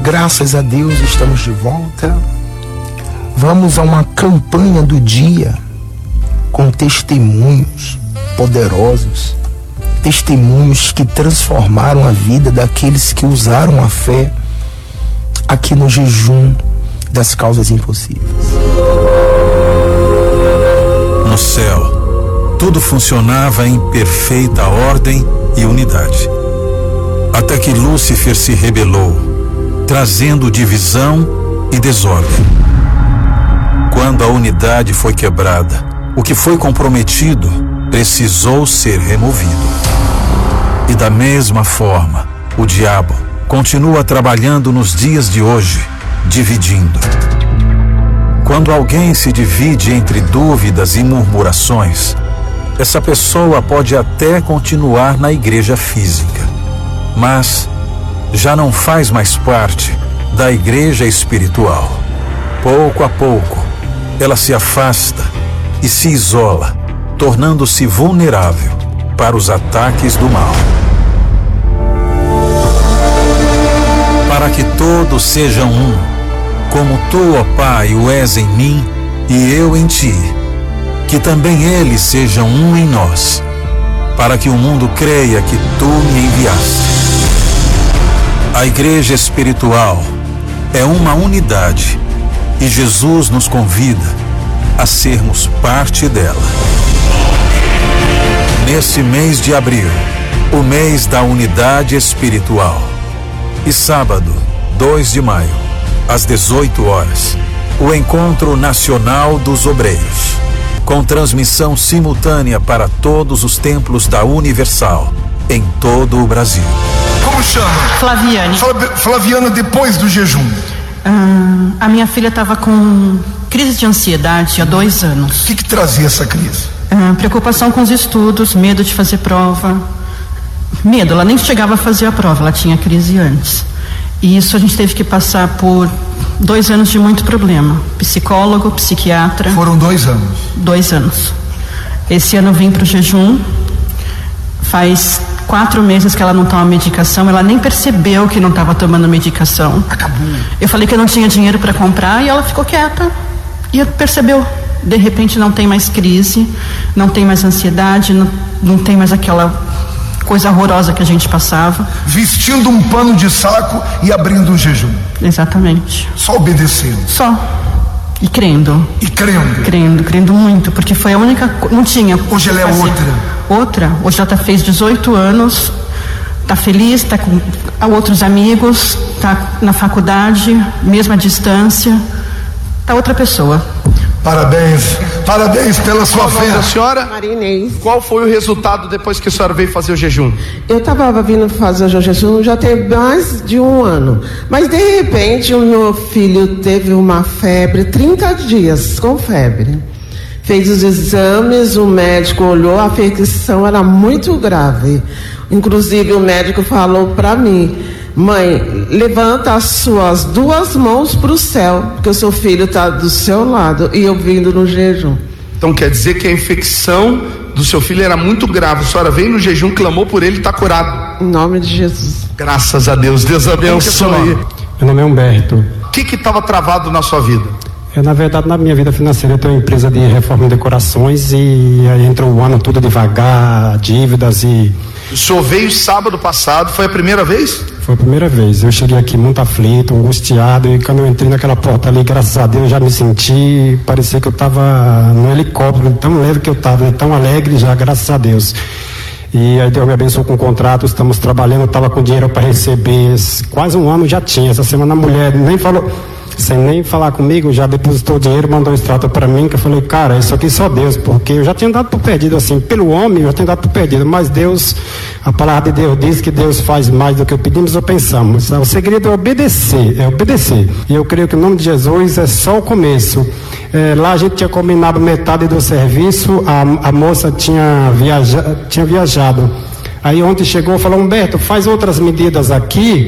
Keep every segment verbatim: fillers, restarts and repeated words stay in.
Graças a Deus estamos de volta. Vamos a uma campanha do dia com testemunhos poderosos, testemunhos que transformaram a vida daqueles que usaram a fé aqui no jejum das causas impossíveis. No céu, tudo funcionava em perfeita ordem e unidade. Até que Lúcifer se rebelou, trazendo divisão e desordem. Quando a unidade foi quebrada, o que foi comprometido precisou ser removido. E da mesma forma, o diabo continua trabalhando nos dias de hoje, dividindo. Quando alguém se divide entre dúvidas e murmurações, essa pessoa pode até continuar na igreja física, mas já não faz mais parte da igreja espiritual. Pouco a pouco, ela se afasta e se isola, tornando-se vulnerável para os ataques do mal. Para que todos sejam um, como tu, ó Pai, o és em mim e eu em ti, que também eles sejam um em nós, para que o mundo creia que tu me enviaste. A igreja espiritual é uma unidade e Jesus nos convida a sermos parte dela. Nesse mês de abril, o mês da unidade espiritual, e sábado, dois de maio, às dezoito horas, o Encontro Nacional dos Obreiros, com transmissão simultânea para todos os templos da Universal, em todo o Brasil. Como chama? Flaviane. Flaviana, depois do jejum. Ah, a minha filha estava com crise de ansiedade há dois anos. O que, que trazia essa crise? Ah, preocupação com os estudos, medo de fazer prova. Medo, ela nem chegava a fazer a prova, ela tinha crise antes. E isso a gente teve que passar por dois anos de muito problema. Psicólogo, psiquiatra. Foram dois anos? Dois anos. Esse ano eu vim para o jejum. Faz quatro meses que ela não toma medicação, ela nem percebeu que não estava tomando medicação. Acabou. Eu falei que eu não tinha dinheiro para comprar e ela ficou quieta. E percebeu. De repente não tem mais crise, não tem mais ansiedade, não, não tem mais aquela coisa horrorosa que a gente passava. Vestindo um pano de saco e abrindo um jejum. Exatamente. Só obedecendo. Só. E crendo. E crendo. Crendo, crendo muito, porque foi a única, não tinha. Hoje ela é fazer. outra. Outra. Hoje ela tá, fez dezoito anos, tá feliz, tá com outros amigos, tá na faculdade, mesma distância, tá outra pessoa. Parabéns, parabéns pela sua fé. A senhora? Maria Inês. Qual foi o resultado depois que a senhora veio fazer o jejum? Eu estava vindo fazer o jejum já tem mais de um ano. Mas de repente o meu filho teve uma febre, trinta dias com febre. Fez os exames, o médico olhou, a infecção era muito grave. Inclusive o médico falou para mim: mãe, levanta as suas duas mãos para o céu, porque o seu filho está do seu lado, e eu vindo no jejum. Então quer dizer que a infecção do seu filho era muito grave. A senhora veio no jejum, clamou por ele e está curado. Em nome de Jesus. Graças a Deus, Deus abençoe. Meu nome é Humberto. O que que estava travado na sua vida? Eu, na verdade, na minha vida financeira, eu tenho uma empresa de reforma e decorações, e aí entrou o ano tudo devagar, dívidas e... O senhor veio sábado passado, foi a primeira vez? Foi a primeira vez. Eu cheguei aqui muito aflito, angustiado, e quando eu entrei naquela porta ali, graças a Deus, eu já me senti, parecia que eu estava no helicóptero, tão leve que eu estava, tão alegre já, graças a Deus. E aí Deus me abençoou com o contrato, estamos trabalhando, eu estava com dinheiro para receber, quase um ano já tinha. Essa semana a mulher nem falou, sem nem falar comigo, já depositou o dinheiro, mandou um extrato para mim, que eu falei, cara, isso aqui só Deus, porque eu já tinha dado por perdido, assim, pelo homem, eu já tinha dado por perdido, mas Deus, a palavra de Deus diz que Deus faz mais do que pedimos ou pensamos. O segredo é obedecer, é obedecer. E eu creio que o nome de Jesus é só o começo. É, lá a gente tinha combinado metade do serviço, a, a moça tinha, viaja, tinha viajado. Aí ontem chegou e falou, Humberto, faz outras medidas aqui,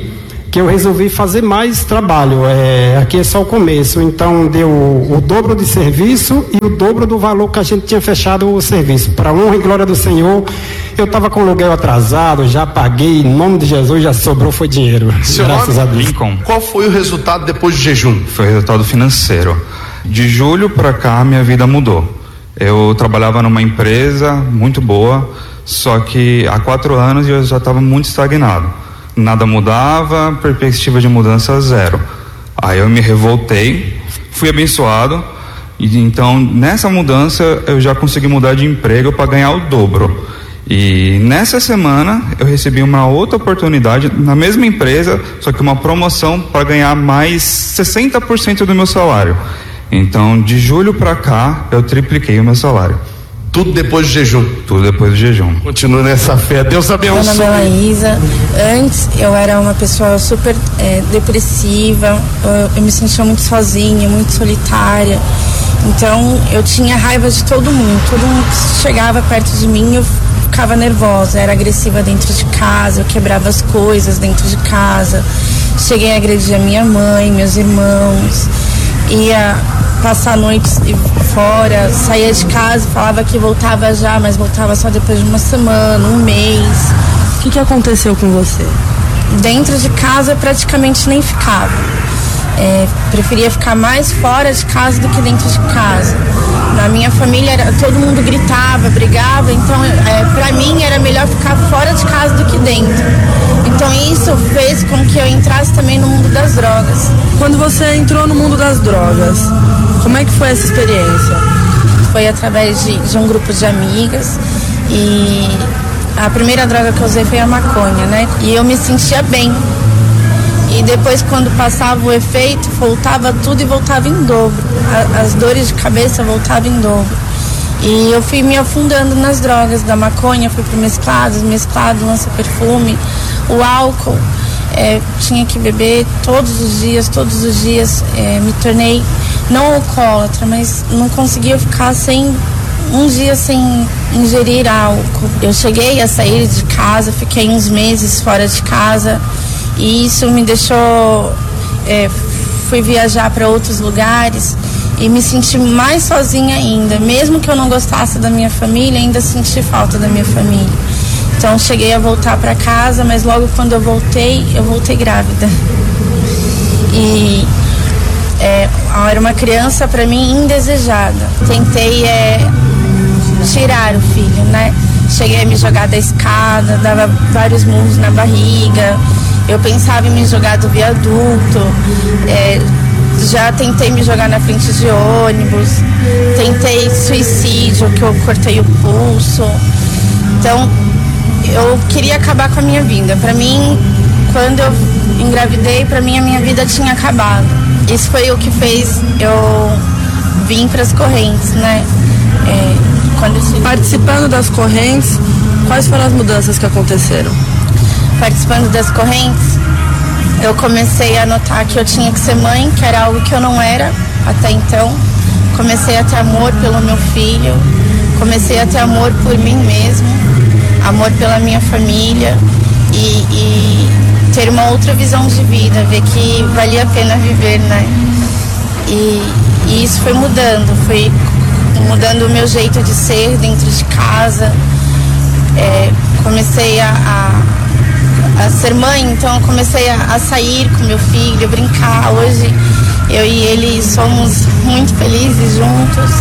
que eu resolvi fazer mais trabalho. É, aqui é só o começo, então deu o, o dobro de serviço e o dobro do valor que a gente tinha fechado o serviço. Para honra e glória do Senhor, eu estava com o aluguel atrasado, já paguei, em nome de Jesus, já sobrou, foi dinheiro. Seu graças nome? a Deus. Lincoln. Qual foi o resultado depois do jejum? Foi resultado financeiro. De julho para cá, minha vida mudou. Eu trabalhava numa empresa muito boa, só que há quatro anos eu já estava muito estagnado. Nada mudava, perspectiva de mudança zero. Aí eu me revoltei, fui abençoado, e então nessa mudança eu já consegui mudar de emprego para ganhar o dobro. E nessa semana eu recebi uma outra oportunidade na mesma empresa, só que uma promoção para ganhar mais sessenta por cento do meu salário. Então, de julho para cá, eu tripliquei o meu salário. Tudo depois do jejum? Tudo depois do jejum. Continua nessa fé. Deus abençoe. Meu nome é Laísa. Antes, eu era uma pessoa super é, depressiva. Eu, eu me sentia muito sozinha, muito solitária. Então, eu tinha raiva de todo mundo. Todo mundo que chegava perto de mim, eu ficava nervosa. Era agressiva dentro de casa, eu quebrava as coisas dentro de casa. Cheguei a agredir a minha mãe, meus irmãos. Ia passar noites fora, saía de casa, falava que voltava já, mas voltava só depois de uma semana, um mês. O que, que aconteceu com você? Dentro de casa eu praticamente nem ficava. É, preferia ficar mais fora de casa do que dentro de casa. Na minha família era, todo mundo gritava, brigava, então é, pra mim era melhor ficar fora de casa do que dentro. Então isso fez com que eu entrasse também no mundo das drogas. Quando você entrou no mundo das drogas, como é que foi essa experiência? Foi através de, de um grupo de amigas e a primeira droga que eu usei foi a maconha, né? E eu me sentia bem. E depois, quando passava o efeito, voltava tudo e voltava em dobro. A, as dores de cabeça voltavam em dobro. E eu fui me afundando nas drogas da maconha, fui pro mesclado, mesclado lança perfume, o álcool. É, tinha que beber todos os dias, todos os dias. É, me tornei, não alcoólatra, mas não conseguia ficar sem, um dia sem ingerir álcool. Eu cheguei a sair de casa, fiquei uns meses fora de casa. E isso me deixou, é, fui viajar para outros lugares e me senti mais sozinha ainda. Mesmo que eu não gostasse da minha família, ainda senti falta da minha família. Então cheguei a voltar para casa, mas logo quando eu voltei, eu voltei grávida. E é, era uma criança para mim indesejada. Tentei é, tirar o filho, né? Cheguei a me jogar da escada, dava vários murros na barriga. Eu pensava em me jogar do viaduto, é, já tentei me jogar na frente de ônibus, tentei suicídio, que eu cortei o pulso. Então, eu queria acabar com a minha vida. Para mim, quando eu engravidei, para mim a minha vida tinha acabado. Isso foi o que fez eu vir para as correntes, né? É, quando eu... Participando das correntes, quais foram as mudanças que aconteceram? Participando das correntes, eu comecei a notar que eu tinha que ser mãe, que era algo que eu não era até então. Comecei a ter amor pelo meu filho, comecei a ter amor por mim mesmo, amor pela minha família e, e ter uma outra visão de vida, ver que valia a pena viver, né? E, e isso foi mudando, foi mudando o meu jeito de ser dentro de casa. É, comecei a, a a ser mãe, então eu comecei a, a sair com meu filho, brincar. Hoje eu e ele somos muito felizes juntos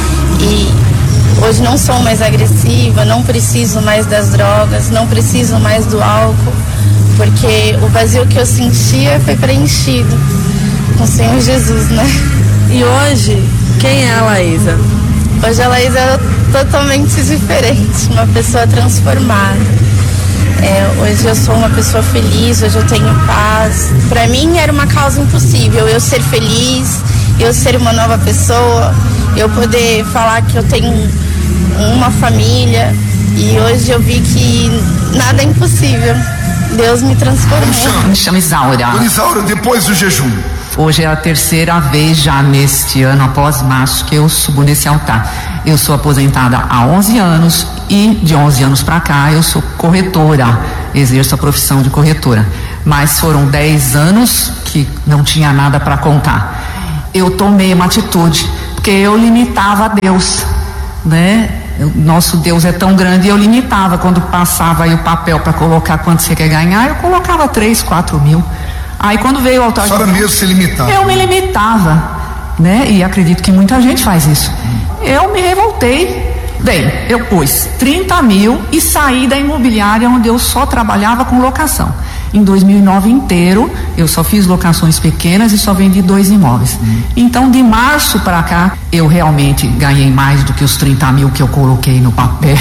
e hoje não sou mais agressiva, não preciso mais das drogas, não preciso mais do álcool, porque o vazio que eu sentia foi preenchido com o Senhor Jesus, né? E hoje, quem é a Laísa? Hoje a Laísa é totalmente diferente, uma pessoa transformada. É, hoje eu sou uma pessoa feliz, hoje eu tenho paz. Para mim era uma causa impossível, eu ser feliz, eu ser uma nova pessoa, eu poder falar que eu tenho uma família. E hoje eu vi que nada é impossível. Deus me transformou. Me chamo Isaura. Isaura, depois do jejum. Hoje é a terceira vez já neste ano, após março, que eu subo nesse altar. Eu sou aposentada há onze anos e de onze anos para cá eu sou corretora, exerço a profissão de corretora. mas foram dez anos que não tinha nada para contar. Eu tomei uma atitude, porque eu limitava a Deus, né? O nosso Deus é tão grande, e eu limitava. Quando passava aí o papel para colocar quanto você quer ganhar, eu colocava três, quatro mil. Aí quando veio o altar, a senhora mesmo se limitava. Eu me limitava, né? E acredito que muita gente faz isso. Eu me revoltei. Bem, eu pus trinta mil e saí da imobiliária onde eu só trabalhava com locação. Em dois mil e nove inteiro, eu só fiz locações pequenas e só vendi dois imóveis. Hum. Então, de março para cá, eu realmente ganhei mais do que os trinta mil que eu coloquei no papel.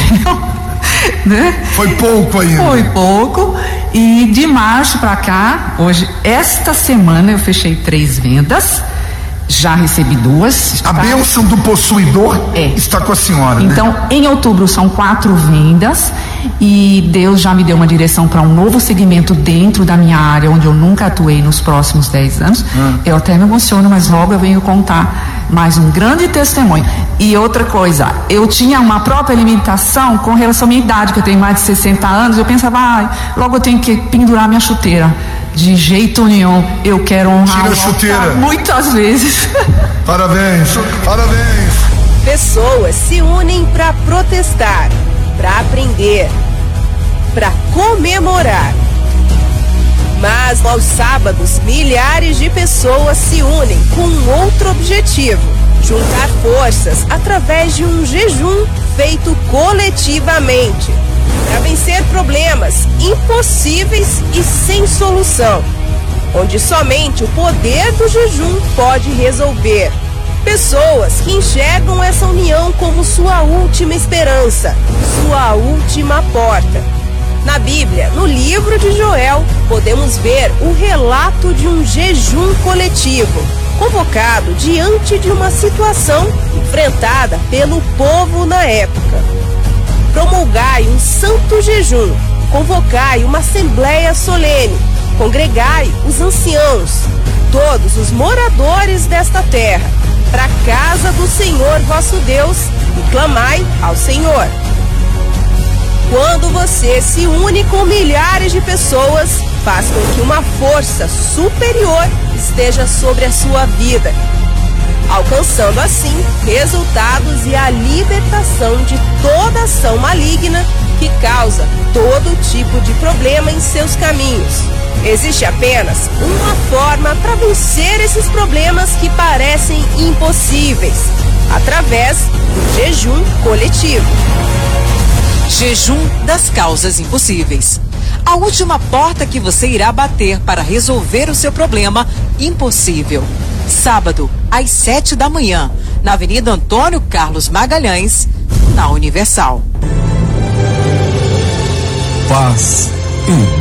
Né? Foi pouco ainda. Foi pouco. E de março para cá, hoje, esta semana eu fechei três vendas. Já recebi duas. Está... A bênção do possuidor é. está com a senhora. Então, né? Em outubro são quatro vendas e Deus já me deu uma direção para um novo segmento dentro da minha área, onde eu nunca atuei nos próximos dez anos. Hum. Eu até me emociono, mas logo eu venho contar mais um grande testemunho. E outra coisa, eu tinha uma própria limitação com relação à minha idade, que eu tenho mais de sessenta anos. Eu pensava, ah, logo eu tenho que pendurar minha chuteira. De jeito nenhum, eu quero honrar. Tira a chuteira. Muitas vezes. Parabéns, parabéns. Pessoas se unem para protestar, para aprender, para comemorar. Mas aos sábados, milhares de pessoas se unem com um outro objetivo: juntar forças através de um jejum feito coletivamente, para vencer problemas impossíveis e sem solução, onde somente o poder do jejum pode resolver. Pessoas que enxergam essa união como sua última esperança, sua última porta. Na Bíblia, no livro de Joel, podemos ver o relato de um jejum coletivo, convocado diante de uma situação enfrentada pelo povo na época. Promulgai um santo jejum, convocai uma assembleia solene, congregai os anciãos, todos os moradores desta terra, para a casa do Senhor vosso Deus, e clamai ao Senhor. Quando você se une com milhares de pessoas, faz com que uma força superior esteja sobre a sua vida, alcançando assim resultados e a libertação de toda ação maligna que causa todo tipo de problema em seus caminhos. Existe apenas uma forma para vencer esses problemas que parecem impossíveis: através do jejum coletivo. Jejum das causas impossíveis. A última porta que você irá bater para resolver o seu problema impossível. Sábado, às sete da manhã, na Avenida Antônio Carlos Magalhães, na Universal. Paz e